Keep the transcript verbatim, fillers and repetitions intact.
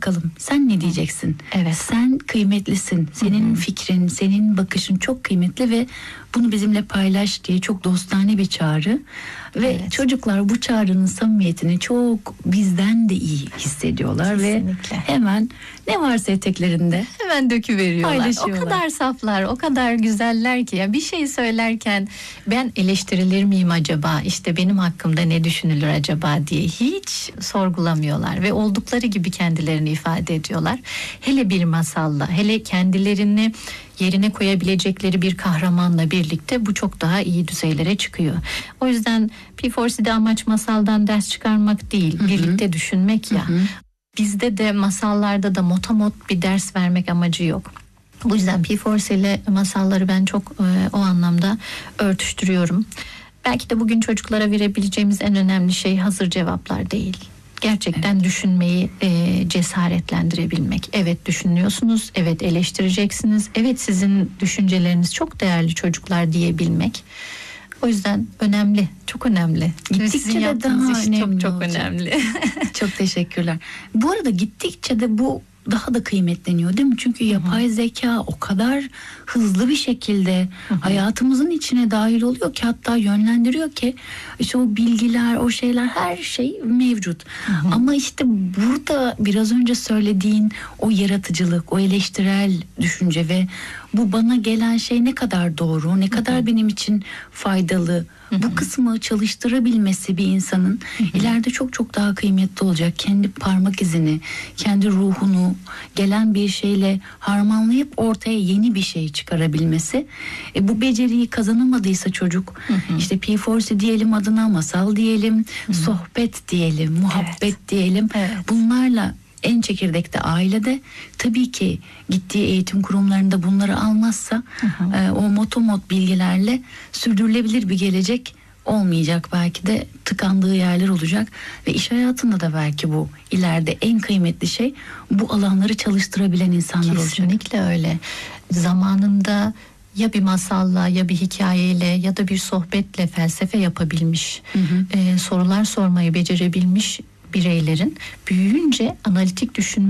bakalım sen ne diyeceksin? Evet. Sen kıymetlisin. Senin Hı-hı. fikrin, senin bakışın çok kıymetli ve bunu bizimle paylaş diye çok dostane bir çağrı. Ve evet. çocuklar bu çağrının samimiyetini çok bizden de iyi hissediyorlar. Kesinlikle. Ve hemen ne varsa eteklerinde hemen döküveriyorlar. O kadar saflar, o kadar güzeller ki ya bir şey söylerken ben eleştirilir miyim acaba? İşte benim hakkımda ne düşünülür acaba diye hiç sorgulamıyorlar ve oldukları gibi kendilerini ifade ediyorlar. Hele bir masalla, hele kendilerini yerine koyabilecekleri bir kahramanla birlikte bu çok daha iyi düzeylere çıkıyor. O yüzden P dört C'de amaç masaldan ders çıkarmak değil, Hı-hı. birlikte düşünmek ya. Hı-hı. Bizde de masallarda da motamot bir ders vermek amacı yok. Bu yüzden P dört C ile masalları ben çok e, o anlamda örtüştürüyorum. Belki de bugün çocuklara verebileceğimiz en önemli şey hazır cevaplar değil. Gerçekten evet. düşünmeyi e, cesaretlendirebilmek. Evet düşünüyorsunuz, evet eleştireceksiniz, evet sizin düşünceleriniz çok değerli çocuklar diyebilmek. O yüzden önemli, çok önemli. Gittikçe de daha önemli çok çok olacak. önemli. Çok teşekkürler. Bu arada gittikçe de bu daha da kıymetleniyor değil mi? Çünkü yapay Hı-hı. zeka o kadar hızlı bir şekilde Hı-hı. hayatımızın içine dahil oluyor ki, hatta yönlendiriyor ki işte o bilgiler, o şeyler, her şey mevcut. Hı-hı. Ama işte burada biraz önce söylediğin o yaratıcılık, o eleştirel düşünce ve bu bana gelen şey ne kadar doğru, ne kadar Hı-hı. benim için faydalı, Hı-hı. bu kısmı çalıştırabilmesi bir insanın Hı-hı. ileride çok çok daha kıymetli olacak. Kendi parmak izini, kendi ruhunu gelen bir şeyle harmanlayıp ortaya yeni bir şey çıkarabilmesi. E, bu beceriyi kazanamadıysa çocuk, Hı-hı. işte P dört C diyelim adına, masal diyelim, Hı-hı. sohbet diyelim, muhabbet evet. diyelim. Evet. Bunlarla en çekirdekte ailede, tabii ki gittiği eğitim kurumlarında bunları almazsa e, o motomot bilgilerle sürdürülebilir bir gelecek olmayacak, belki de tıkandığı yerler olacak ve iş hayatında da belki bu ileride en kıymetli şey bu alanları çalıştırabilen insanlar olacak. Kesinlikle öyle. Zamanında ya bir masalla ya bir hikayeyle ya da bir sohbetle felsefe yapabilmiş, hı hı. E, sorular sormayı becerebilmiş bireylerin büyüyünce analitik düşünme